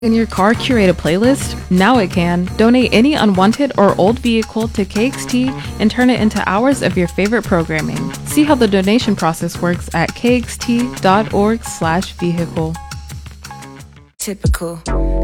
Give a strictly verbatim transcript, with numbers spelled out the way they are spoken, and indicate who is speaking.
Speaker 1: Can your car curate a playlist? Now it can. Donate any unwanted or old vehicle to K X T and turn it into hours of your favorite programming. See how the donation process works at kxt.org slash vehicle.
Speaker 2: Typical.